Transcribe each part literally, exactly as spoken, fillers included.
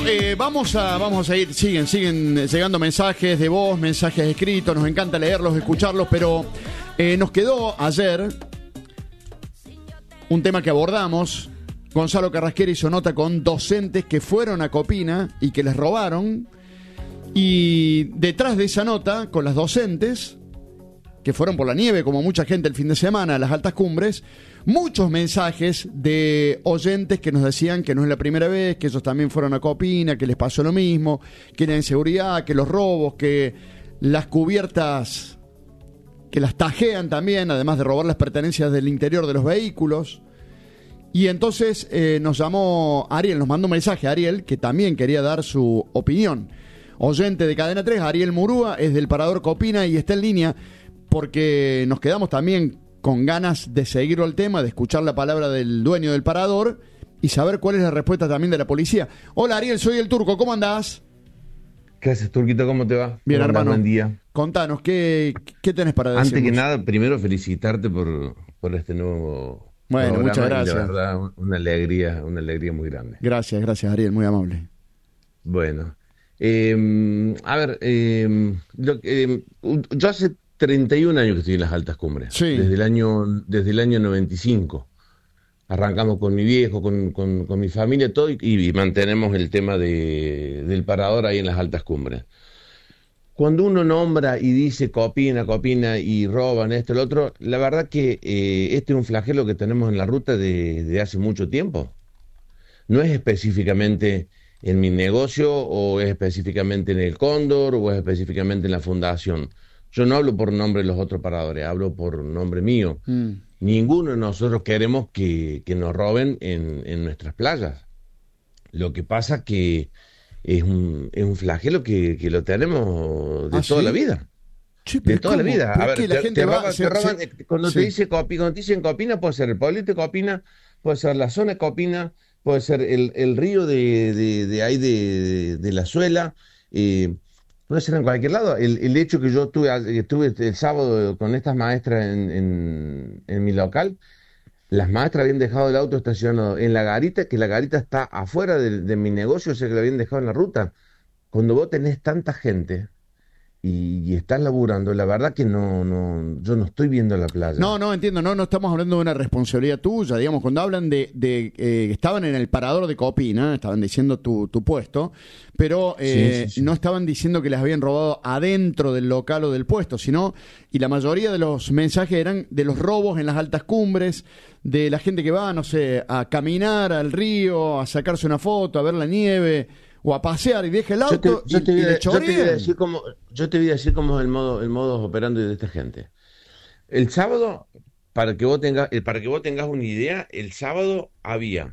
eh, vamos a vamos a ir, siguen, siguen llegando mensajes de voz, mensajes escritos, nos encanta leerlos, escucharlos, pero eh, nos quedó ayer un tema que abordamos. Gonzalo Carrasquera hizo nota con docentes que fueron a Copina y que les robaron, y detrás de esa nota, con las docentes que fueron por la nieve, como mucha gente el fin de semana, a las altas cumbres, muchos mensajes de oyentes que nos decían que no es la primera vez, que ellos también fueron a Copina, que les pasó lo mismo, que la inseguridad, que los robos, que las cubiertas, que las tajean también, además de robar las pertenencias del interior de los vehículos. Y entonces eh, nos llamó Ariel, nos mandó un mensaje a Ariel, que también quería dar su opinión. Oyente de Cadena tres, Ariel Murúa, es del Parador Copina y está en línea porque nos quedamos también con ganas de seguirlo al tema, de escuchar la palabra del dueño del parador y saber cuál es la respuesta también de la policía. Hola Ariel, soy el Turco, ¿cómo andás? ¿Qué haces, Turquito? ¿Cómo te va? Bien, hermano. Buen día. Contanos, ¿qué, qué tenés para decirnos? Antes que nada, primero felicitarte por, por este nuevo Bueno, programa. muchas gracias. Y de verdad, una alegría, una alegría muy grande. Gracias, gracias Ariel, muy amable. Bueno, eh, a ver, eh, lo, eh, yo hace treinta y un años que estoy en las altas cumbres. Sí. Desde el año, desde el año noventa y cinco. Arrancamos con mi viejo, con, con, con mi familia, todo, y, y mantenemos el tema de, del parador ahí en las altas cumbres. Cuando uno nombra y dice Copina, Copina y roban esto, el otro, la verdad que eh, este es un flagelo que tenemos en la ruta de, de hace mucho tiempo. No es específicamente en mi negocio, o es específicamente en el Cóndor, o es específicamente en la fundación. Yo no hablo por nombre de los otros paradores, hablo por nombre mío. Mm. Ninguno de nosotros queremos que, que nos roben en, en nuestras playas. Lo que pasa que es un, es un flagelo que, que lo tenemos de ¿Ah, toda sí? la vida. Sí, de toda ¿cómo? la vida. A ver, te, te, te va, roban, se, te roban se, cuando, sí. te dice Copi, cuando te dicen Copina, puede ser el pueblito de Copina, puede ser la zona de Copina, puede ser el, el río de, de, de ahí de, de, de la Suela, eh, puede ser en cualquier lado. El, el hecho que yo estuve, estuve el sábado con estas maestras en, en, en mi local, las maestras habían dejado el auto estacionado en la garita, que la garita está afuera de, de mi negocio, o sea que lo habían dejado en la ruta. Cuando vos tenés tanta gente y, y estás laburando, la verdad que no, no, yo no estoy viendo la playa. No, no, entiendo, no, no estamos hablando de una responsabilidad tuya, digamos, cuando hablan de, de eh, estaban en el parador de Copina, estaban diciendo tu, tu puesto, pero eh, sí, sí, sí. no estaban diciendo que les habían robado adentro del local o del puesto, sino, y la mayoría de los mensajes eran de los robos en las altas cumbres, de la gente que va, no sé, a caminar al río, a sacarse una foto, a ver la nieve, o a pasear y deja el auto. Yo te, yo te, y, voy, y a, le yo te voy a decir cómo, yo te voy a decir cómo es el modo, el modo operando de esta gente. El sábado, para que vos tengas, para que vos tengas una idea, el sábado había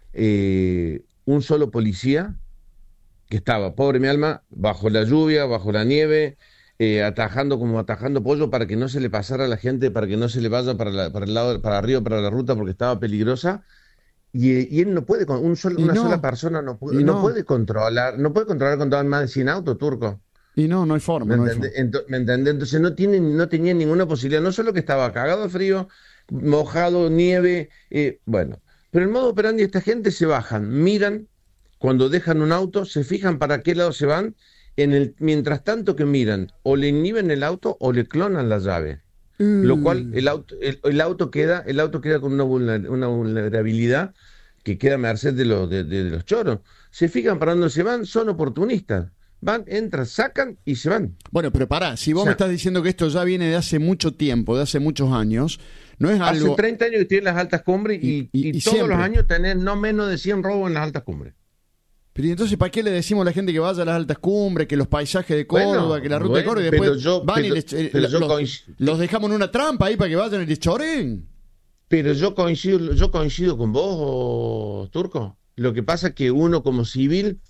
eh, un solo policía que estaba, pobre mi alma, bajo la lluvia, bajo la nieve, eh, atajando como atajando pollo para que no se le pasara a la gente, para que no se le vaya para, la, para el lado, para arriba, para la ruta, porque estaba peligrosa. Y, y él no puede, un solo, una no, sola persona no puede, no. no puede controlar, no puede controlar con más de cien autos, Turco. Y no, no hay forma. ¿Me no entendés? Ento, ¿me entendés? Entonces no, tiene, no tenía ninguna posibilidad, no solo que estaba cagado de frío, mojado, nieve, eh, bueno. Pero el modo operandi, esta gente se bajan, miran, cuando dejan un auto, se fijan para qué lado se van, en el, mientras tanto que miran, o le inhiben el auto o le clonan la llave. Mm. Lo cual el auto, el, el auto queda, el auto queda con una, vulner, una vulnerabilidad que queda a merced de, lo, de, de, de los choros. Se fijan para dónde se van, son oportunistas. Van, entran, sacan y se van. Bueno, pero pará, si vos o sea, me estás diciendo que esto ya viene de hace mucho tiempo, de hace muchos años, no es algo... Hace treinta años que estoy en las altas cumbres y, y, y, y todos siempre. los años tenés no menos de cien robos en las altas cumbres. Pero entonces, ¿para qué le decimos a la gente que vaya a las altas cumbres, que los paisajes de Córdoba, bueno, que la ruta bueno, de Córdoba, y después yo, van pero, y les, eh, los, coincido, los dejamos en una trampa ahí para que vayan y les choren? Pero yo coincido, yo coincido con vos, Turco. Lo que pasa es que uno como civil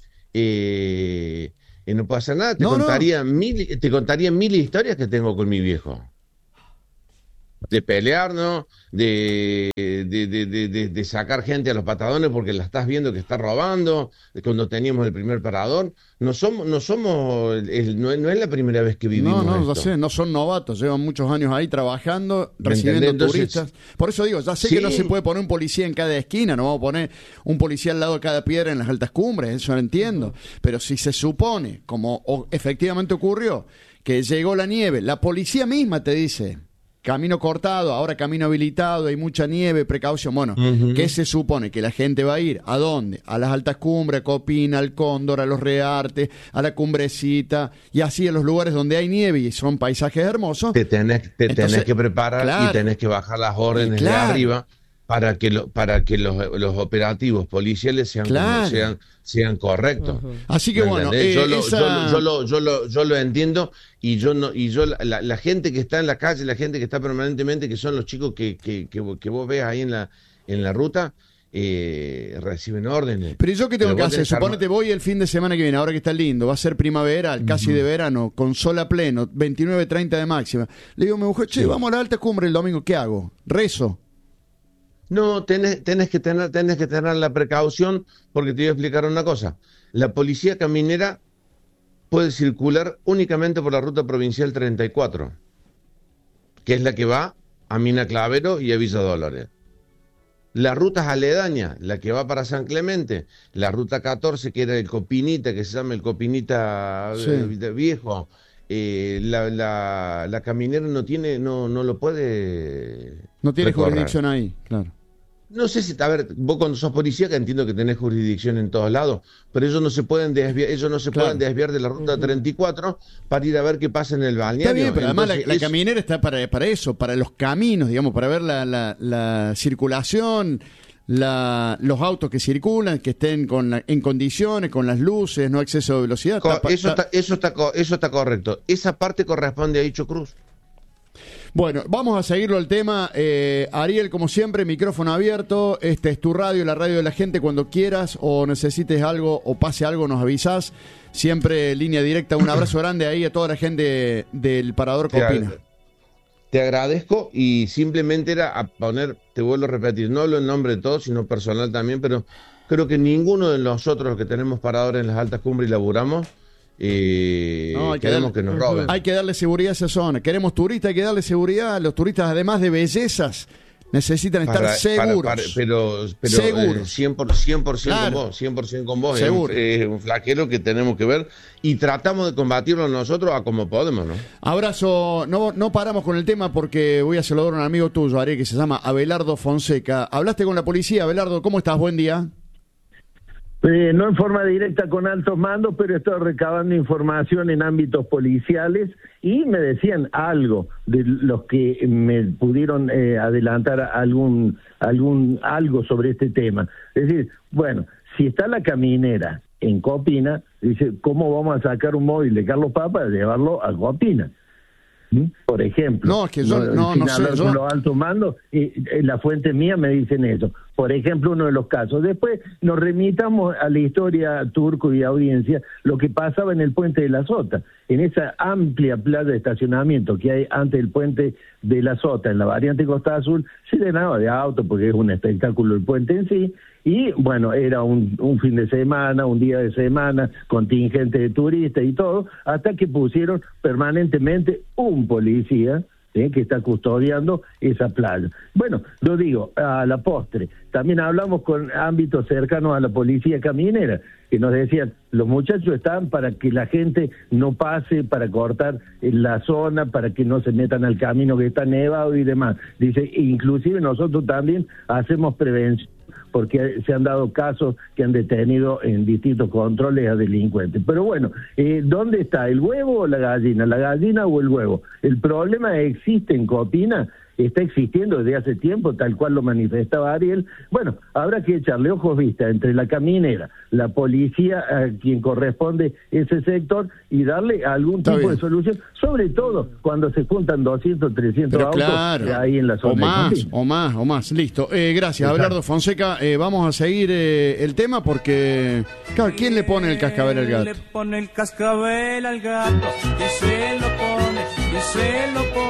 eh, eh, no puede hacer nada. Te, no, contaría no. Mil, te contaría mil historias que tengo con mi viejo. de pelearnos, de, de, de, de, de sacar gente a los patadones porque la estás viendo que está robando, cuando teníamos el primer parador. No somos, no somos, el, no, no es la primera vez que vivimos No, no, esto. ya sé, no son novatos, llevan muchos años ahí trabajando, recibiendo Entonces, turistas. Por eso digo, ya sé sí. que no se puede poner un policía en cada esquina, no vamos a poner un policía al lado de cada piedra en las altas cumbres, eso lo entiendo. Pero si se supone, como o, efectivamente ocurrió, que llegó la nieve, la policía misma te dice, camino cortado, ahora camino habilitado, hay mucha nieve, precaución. Bueno, Uh-huh. ¿qué se supone? Que la gente va a ir, ¿a dónde? A las altas cumbres, a Copina, al Cóndor, a los Reartes, a la Cumbrecita, y así a los lugares donde hay nieve y son paisajes hermosos. Te tenés, te Entonces, tenés que preparar claro. y tenés que bajar las órdenes Claro. de arriba para que lo, para que los, los operativos policiales sean, Claro. como sean, sean correctos. Uh-huh. Así que ¿Me bueno, entendés? eh, yo, lo, esa... yo, lo, yo, lo, yo, lo, yo lo entiendo y yo no y yo la, la gente que está en la calle, la gente que está permanentemente, que son los chicos que, que, que, que vos ves ahí en la, en la ruta, eh, reciben órdenes. Pero ¿yo qué tengo Pero que vos hacer? tenés que Suponete armar- voy el fin de semana que viene, ahora que está lindo, va a ser primaveral, casi de verano, con sol a pleno, veintinueve, treinta de máxima. Le digo a mi mujer, che, Sí. vamos a la alta cumbre el domingo, ¿qué hago? ¿Rezo? No, tenés, tenés que tener, tenés que tener la precaución, porque te voy a explicar una cosa. La policía caminera puede circular únicamente por la ruta provincial treinta y cuatro, que es la que va a Mina Clavero y a Villa Dolores. Las rutas aledañas, la que va para San Clemente, la ruta catorce, que era el Copinita, que se llama el Copinita Sí. eh, viejo, eh, la, la, la caminera no tiene, no, no lo puede No tiene recorrer. jurisdicción ahí, claro. No sé si, a ver, vos cuando sos policía, que entiendo que tenés jurisdicción en todos lados, pero ellos no se pueden desviar, ellos no se Claro. pueden desviar de la ruta treinta y cuatro para ir a ver qué pasa en el balneario. Está bien, pero además la, Entonces, la eso- caminera está para, para eso, para los caminos, digamos, para ver la, la, la circulación, la, los autos que circulan, que estén con la- en condiciones, con las luces, no exceso de velocidad. co- Está pa- eso, está- está, eso, está, co- eso está correcto. Esa parte corresponde a Dicho Cruz. Bueno, vamos a seguirlo el tema. Eh, Ariel, como siempre, micrófono abierto. Este es tu radio, la radio de la gente. Cuando quieras o necesites algo o pase algo, nos avisás. Siempre línea directa. Un abrazo grande ahí a toda la gente del Parador Te, Copina. ag- te agradezco y simplemente era a poner, te vuelvo a repetir, no hablo en nombre de todos, sino personal también, pero creo que ninguno de nosotros que tenemos paradores en las altas cumbres y laburamos, eh, No, hay que queremos darle- que nos roben. Hay que darle seguridad a esa zona. Queremos turistas, hay que darle seguridad. Los turistas, además de bellezas, necesitan estar Para- seguros. para- para- pero pero Seguros. eh, cien por ciento, cien por ciento Claro. con vos, cien por ciento con vos. Seguro. Es un, es un flagelo que tenemos que ver y tratamos de combatirlo nosotros a como podemos, ¿no? Abrazo, no, no paramos con el tema porque voy a saludar a un amigo tuyo, Ariel, que se llama Abelardo Fonseca. ¿Hablaste con la policía, Abelardo? ¿Cómo estás? Buen día. Eh, no en forma directa con altos mandos, pero estoy recabando información en ámbitos policiales y me decían algo de los que me pudieron eh, adelantar algún algún algo sobre este tema. Es decir, bueno, si está la caminera en Copina, dice, ¿cómo vamos a sacar un móvil de Carlos Papa y llevarlo a Copina? ¿Mm? Por ejemplo. No, es que yo- no, sin no sé, hablar yo- con los altos mandos, y, y la fuente mía me dicen eso. Por ejemplo, uno de los casos. Después nos remitamos a la historia turco y audiencia, lo que pasaba en el puente de la Sota, en esa amplia playa de estacionamiento que hay antes del puente de la Sota, en la variante Costa Azul, se llenaba de autos porque es un espectáculo el puente en sí, y bueno, era un, un fin de semana, un día de semana, contingente de turistas y todo, hasta que pusieron permanentemente un policía ¿eh? que está custodiando esa playa. Bueno, lo digo, a la postre, también hablamos con ámbitos cercanos a la policía caminera, que nos decían, los muchachos están para que la gente no pase, para cortar la zona, para que no se metan al camino que está nevado y demás. Dice, inclusive nosotros también hacemos prevención, porque se han dado casos que han detenido en distintos controles a delincuentes. Pero bueno, eh, ¿dónde está? ¿El huevo o la gallina? ¿La gallina o el huevo? El problema existe en Copina, está existiendo desde hace tiempo, tal cual lo manifestaba Ariel. Bueno, habrá que echarle ojos vista entre la caminera, la policía a quien corresponde ese sector y darle algún Está tipo bien. de solución, sobre todo cuando se juntan doscientos, trescientos Pero autos claro, ahí en la zona o de más, Copina. o más, o más. Listo. Eh, gracias, Exacto. Abelardo Fonseca. Eh, vamos a seguir eh, el tema porque, claro, ¿quién le pone el cascabel al gato? Le pone el cascabel al gato y se lo pone, y se lo pone.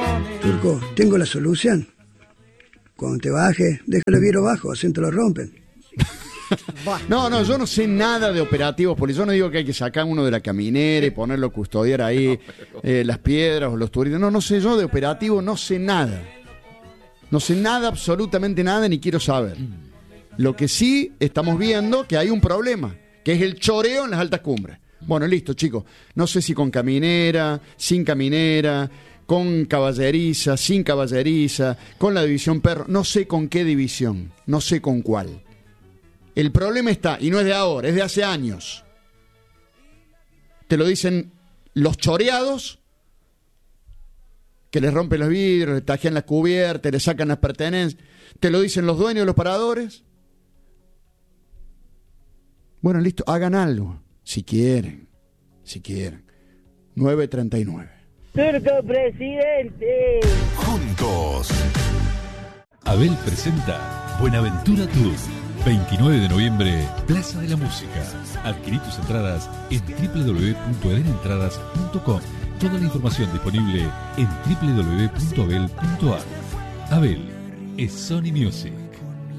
Turco, tengo la solución. Cuando te bajes, déjalo el vidrio bajo, así no te lo rompen. No, no, yo no sé nada de operativos, porque yo no digo que hay que sacar uno de la caminera y ponerlo a custodiar ahí eh, las piedras o los turistas. No, no sé yo de operativos, no sé nada. No sé nada, absolutamente nada, ni quiero saber. Lo que sí estamos viendo que hay un problema, que es el choreo en las altas cumbres. Bueno, listo, chicos. No sé si con caminera, sin caminera, con caballeriza, sin caballeriza, con la división perro. No sé con qué división, no sé con cuál. El problema está, y no es de ahora, es de hace años. Te lo dicen los choreados, que les rompen los vidrios, les tajean las cubiertas, les sacan las pertenencias. Te lo dicen los dueños de los paradores. Bueno, listo, hagan algo, si quieren, si quieren. nueve treinta y nueve. Turco presidente. Juntos. Abel presenta Buenaventura Tour. veintinueve de noviembre, Plaza de la Música. Adquirí tus entradas en doble u doble u doble u punto edenentradas punto com. Toda la información disponible en doble u doble u doble u punto abel punto ar. Abel es Sony Music.